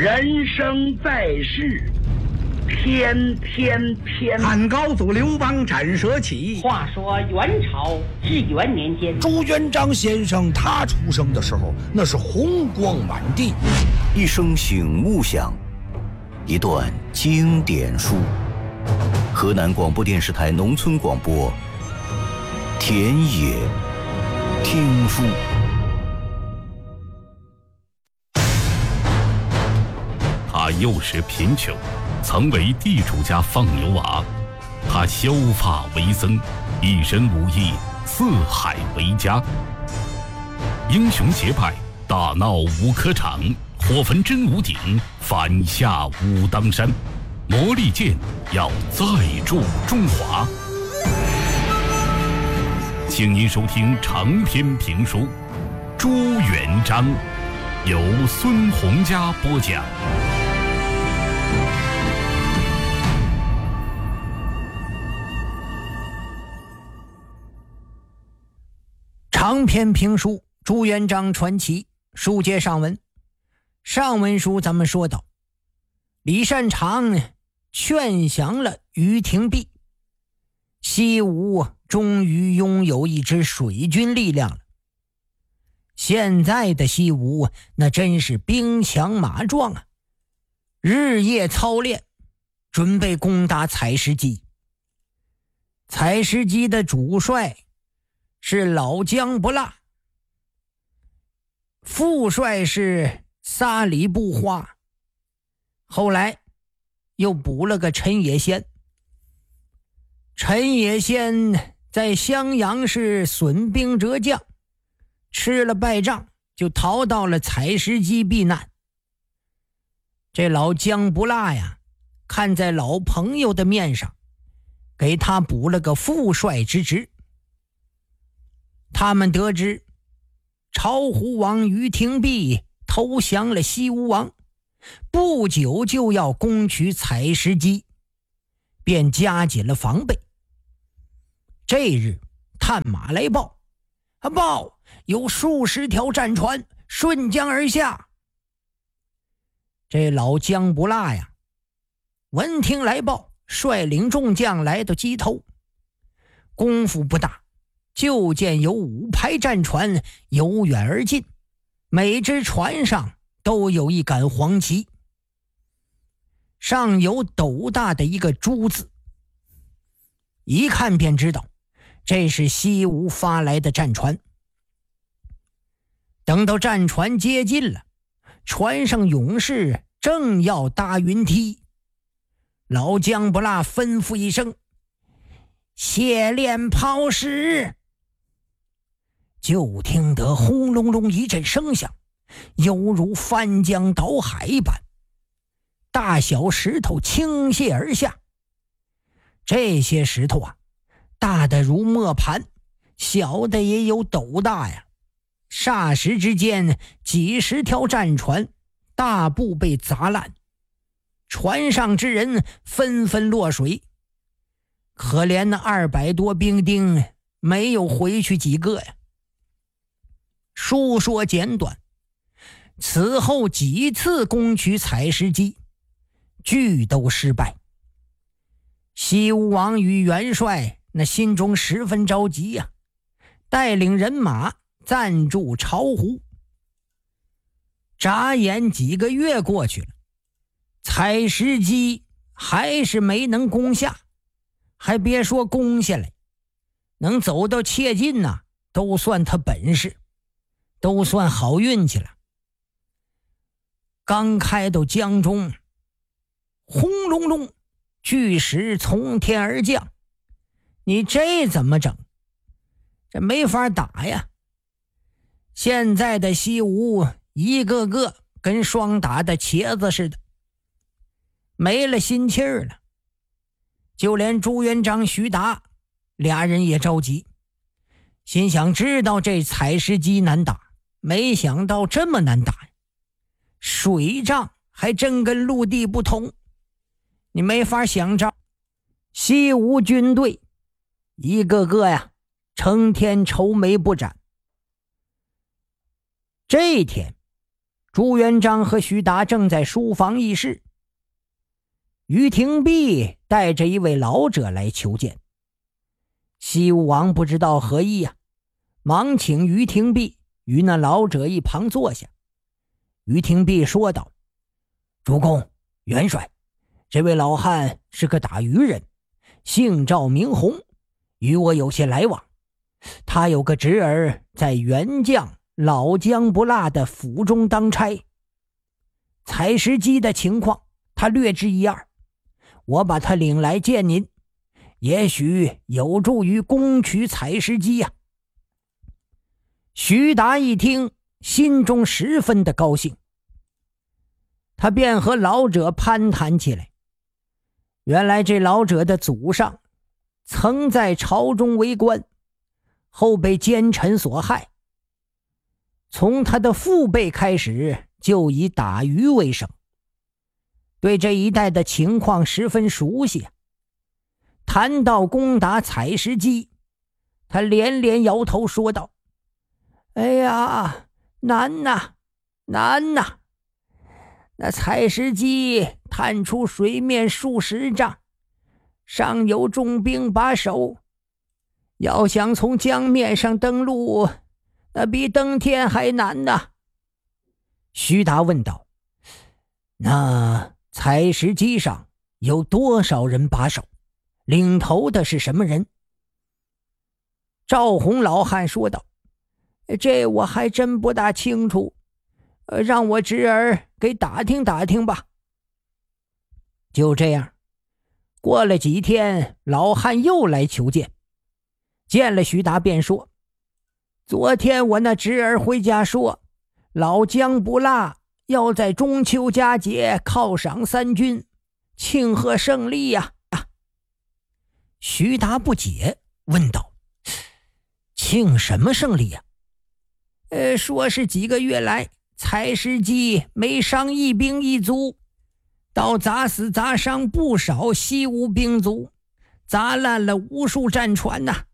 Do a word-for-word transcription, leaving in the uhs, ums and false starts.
人生在世，天天天。 汉高祖刘邦斩蛇起。 话说元朝至元年间， 朱元璋先生他出生的时候，那是红光满地。 一声醒目响，一段经典书。河南广播电视台农村广播，田野听书。 他幼时贫穷，曾为地主家放牛娃。他削发为僧，一身武艺，四海为家。英雄结拜，大闹五科场，火焚真武鼎，反下武当山。魔力剑要再铸中华。请您收听长篇评书《朱元璋》，由孙洪佳播讲。 长篇评书《朱元璋传奇》，书接上文。上文书咱们说到，李善长劝降了于廷弼，西吴终于拥有一支水军力量了。现在的西吴那真是兵强马壮啊，日夜操练，准备攻打采石矶。采石矶的主帅是老姜不辣，副帅是萨里不花，后来又补了个陈野先。陈野先在襄阳市损兵折将，吃了败仗，就逃到了采石矶避难。这老姜不辣呀，看在老朋友的面上，给他补了个副帅之职。他们得知巢湖王于廷弼投降了西吴王，不久就要攻取采石矶，便加紧了防备。这日探马来报，啊报有数十条战船顺江而下。这老姜不辣呀，闻听来报，率领众将来到矶头。功夫不大，就见有五排战船由远而近，每只船上都有一杆黄旗，上有斗大的一个朱字，一看便知道这是西吴发来的战船。等到战船接近了，船上勇士正要搭云梯，老姜不辣吩咐一声，卸链抛石。就听得轰隆隆一阵声响，犹如翻江倒海一般，大小石头倾泻而下。这些石头啊，大的如磨盘，小的也有斗大呀。霎时之间，几十条战船大部被砸烂，船上之人纷纷落水。可怜那二百多兵丁没有回去几个呀。书说简短，此后几次攻取采石矶，俱都失败。西吴王与元帅那心中十分着急呀、啊，带领人马暂驻巢湖。眨眼几个月过去了，采石矶还是没能攻下，还别说攻下来，能走到切近呐、啊，都算他本事，都算好运气了。刚开到江中，轰隆隆，巨石从天而降，你这怎么整？这没法打呀！现在的西吴一个个跟霜打的茄子似的，没了心气儿了。就连朱元璋、徐达俩人也着急，心想知道这采石矶难打，没想到这么难打呀！水仗还真跟陆地不同，你没法想着。西吴军队一个个呀，成天愁眉不展。这一天朱元璋和徐达正在书房议事，于廷弼带着一位老者来求见。西吴王不知道何意呀、啊，忙请于廷弼与那老者一旁坐下。于廷弼说道：主公、元帅，这位老汉是个打渔人，姓赵名洪，与我有些来往。他有个侄儿在元将老姜不辣的府中当差，采石矶的情况他略知一二，我把他领来见您，也许有助于攻取采石矶呀、啊。徐达一听，心中十分的高兴，他便和老者攀谈起来。原来这老者的祖上曾在朝中为官，后被奸臣所害，从他的父辈开始就以打鱼为生，对这一带的情况十分熟悉。谈到攻打采石矶，他连连摇头说道：哎呀，难呐，难呐！那采石矶探出水面数十丈，上有重兵把守，要想从江面上登陆，那比登天还难呐。徐达问道：那采石矶上有多少人把守？领头的是什么人？赵洪老汉说道：这我还真不大清楚，呃，让我侄儿给打听打听吧。就这样，过了几天，老汉又来求见。见了徐达便说：昨天我那侄儿回家说，老姜不辣要在中秋佳节犒赏三军，庆贺胜利呀、啊！徐达不解，问道：庆什么胜利呀、啊？呃，说是几个月来采石矶每伤一兵一卒，倒砸死砸伤不少西吴兵卒，砸烂了无数战船呐、啊。